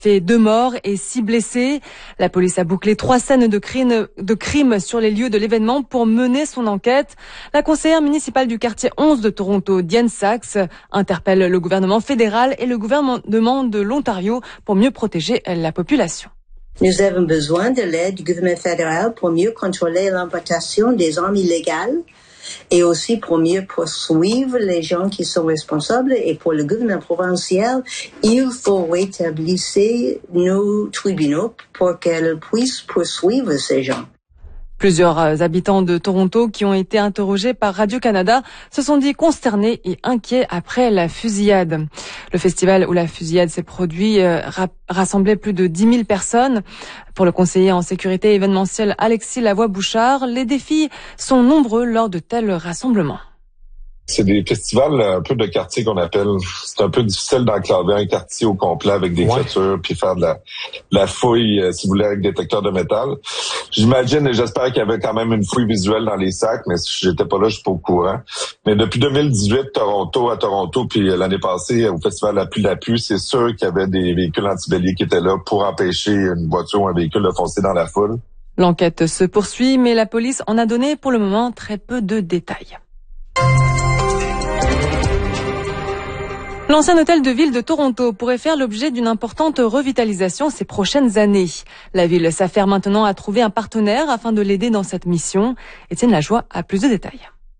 fait 2 morts et 6 blessés. La police a bouclé 3 scènes de crimes sur les lieux de l'événement pour mener son enquête. La conseillère municipale du quartier 11 de Toronto, Diane Sachs, interpelle le gouvernement fédéral et le gouvernement de l'Ontario pour mieux protéger la population. Nous avons besoin de l'aide du gouvernement fédéral pour mieux contrôler l'importation des armes illégales et aussi pour mieux poursuivre les gens qui sont responsables. Et pour le gouvernement provincial, il faut rétablir nos tribunaux pour qu'elles puissent poursuivre ces gens. Plusieurs habitants de Toronto qui ont été interrogés par Radio-Canada se sont dit consternés et inquiets après la fusillade. Le festival où la fusillade s'est produite rassemblait plus de 10 000 personnes. Pour le conseiller en sécurité événementielle Alexis Lavoie-Bouchard, les défis sont nombreux lors de tels rassemblements. C'est des festivals un peu de quartier qu'on appelle. C'est un peu difficile d'enclaver un quartier au complet avec des clôtures puis faire de la fouille, si vous voulez, avec détecteur de métal. J'imagine et j'espère qu'il y avait quand même une fouille visuelle dans les sacs, mais si j'étais pas là, je suis pas au courant. Mais depuis 2018, à Toronto, puis l'année passée, au festival L'appui, c'est sûr qu'il y avait des véhicules antibéliers qui étaient là pour empêcher une voiture ou un véhicule de foncer dans la foule. L'enquête se poursuit, mais la police en a donné pour le moment très peu de détails. L'ancien hôtel de ville de Toronto pourrait faire l'objet d'une importante revitalisation ces prochaines années. La ville s'affaire maintenant à trouver un partenaire afin de l'aider dans cette mission. Étienne Lajoie a plus de détails.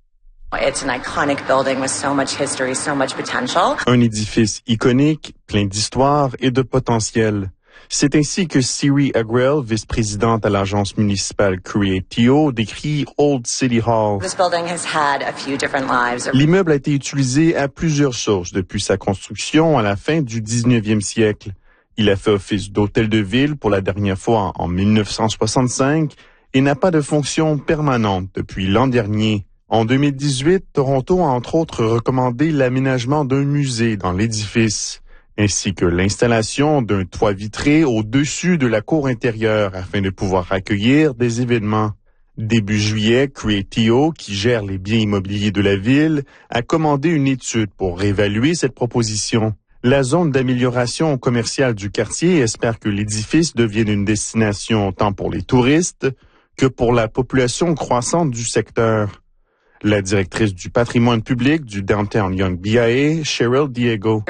Un édifice iconique, plein d'histoire et de potentiel. C'est ainsi que Siri Agrell, vice-présidente à l'agence municipale Creatio, décrit Old City Hall. L'immeuble a été utilisé à plusieurs sources depuis sa construction à la fin du 19e siècle. Il a fait office d'hôtel de ville pour la dernière fois en 1965 et n'a pas de fonction permanente depuis l'an dernier. En 2018, Toronto a entre autres recommandé l'aménagement d'un musée dans l'édifice, ainsi que l'installation d'un toit vitré au-dessus de la cour intérieure afin de pouvoir accueillir des événements. Début juillet, Creatio, qui gère les biens immobiliers de la ville, a commandé une étude pour réévaluer cette proposition. La zone d'amélioration commerciale du quartier espère que l'édifice devienne une destination tant pour les touristes que pour la population croissante du secteur. La directrice du patrimoine public du Downtown Yonge BIA, Cheryl Diego.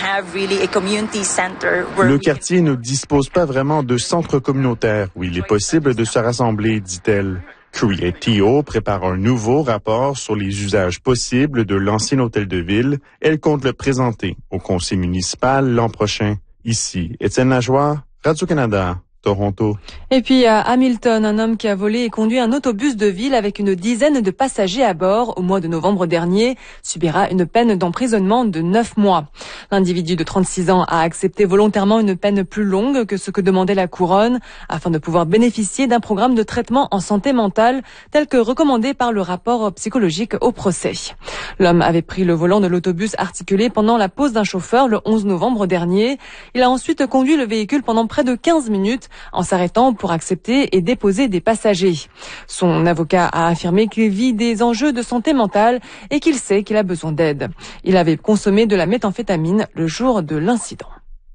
Le quartier ne dispose pas vraiment de centre communautaire où il est possible de se rassembler, dit-elle. Creatio prépare un nouveau rapport sur les usages possibles de l'ancien hôtel de ville. Elle compte le présenter au conseil municipal l'an prochain. Ici, Étienne Lajoie, Radio-Canada. Toronto. Et puis à Hamilton, un homme qui a volé et conduit un autobus de ville avec une dizaine de passagers à bord au mois de novembre dernier subira une peine d'emprisonnement de 9 mois. L'individu de 36 ans a accepté volontairement une peine plus longue que ce que demandait la couronne afin de pouvoir bénéficier d'un programme de traitement en santé mentale tel que recommandé par le rapport psychologique au procès. L'homme avait pris le volant de l'autobus articulé pendant la pause d'un chauffeur le 11 novembre dernier. Il a ensuite conduit le véhicule pendant près de 15 minutes en s'arrêtant pour accepter et déposer des passagers. Son avocat a affirmé qu'il vit des enjeux de santé mentale et qu'il sait qu'il a besoin d'aide. Il avait consommé de la méthamphétamine le jour de l'incident.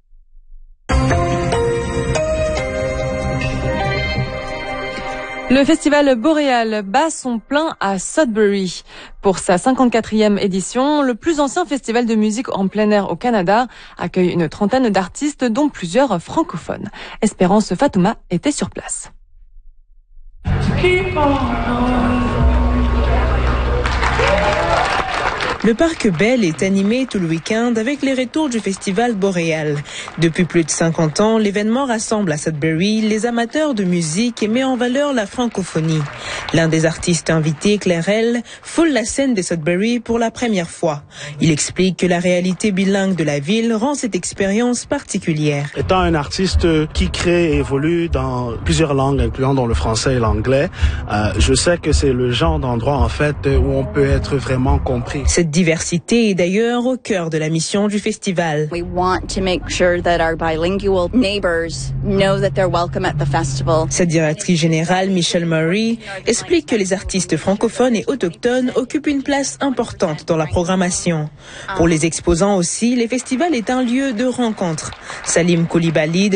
Le festival Boréal bat son plein à Sudbury. Pour sa 54e édition, le plus ancien festival de musique en plein air au Canada accueille une trentaine d'artistes dont plusieurs francophones. Espérance Fatouma était sur place. Le parc Bell est animé tout le week-end avec les retours du festival Boréal. Depuis plus de 50 ans, l'événement rassemble à Sudbury les amateurs de musique et met en valeur la francophonie. L'un des artistes invités, Clairel, foule la scène de Sudbury pour la première fois. Il explique que la réalité bilingue de la ville rend cette expérience particulière. Étant un artiste qui crée et évolue dans plusieurs langues, incluant dans le français et l'anglais, je sais que c'est le genre d'endroit en fait où on peut être vraiment compris. Cette diversité est d'ailleurs au cœur de la mission du festival. We want to make sure that our bilingual neighbors know that they're welcome at the festival. Cette directrice générale, Michelle Murray, explique que les artistes francophones et autochtones occupent une place importante dans la programmation. Pour les exposants aussi, les festivals est un lieu de rencontre. Salim Koulibaly